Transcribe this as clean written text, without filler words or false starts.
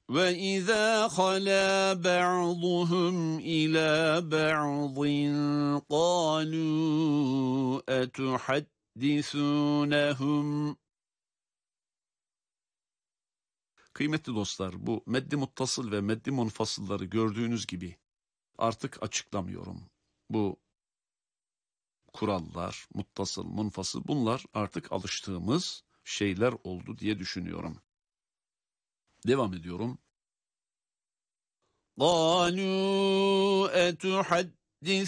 وَإِذَا خَلَا بَعْضُهُمْ إِلَى بَعْضٍ قَالُوا أَتُحَدِّثُونَهُمْ. Kıymetli dostlar, bu meddi muttasıl ve meddi munfasılları gördüğünüz gibi artık açıklamıyorum. Bu kurallar, muttasıl, munfasıl, bunlar artık alıştığımız şeyler oldu diye düşünüyorum. Devam ediyorum. قَالُوا أَتُحَدِّثُونَهُمْ